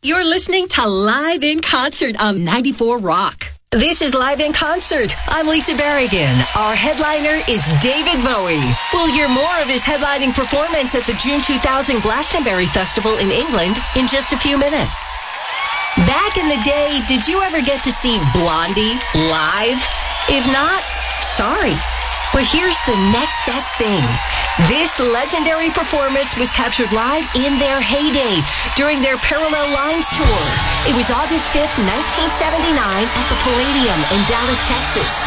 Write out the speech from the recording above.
You're listening to Live in Concert on 94 Rock. This is Live in Concert. I'm Lisa Berrigan. Our headliner is David Bowie. We'll hear more of his headlining performance at the June 2000 Glastonbury Festival in England in just a few minutes. Back in the day, did you ever get to see Blondie live? If not, sorry. But here's the next best thing. This legendary performance was captured live in their heyday during their Parallel Lines tour. It was August 5th, 1979 at the Palladium in Dallas, Texas.